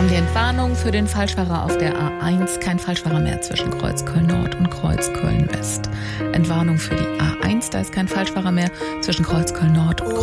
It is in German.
haben die Entwarnung für den Falschfahrer auf der A1. Kein Falschfahrer mehr zwischen Kreuzköln Nord und Kreuzköln West. Entwarnung für die A1. Da ist kein Falschfahrer mehr zwischen Kreuzköln Nord und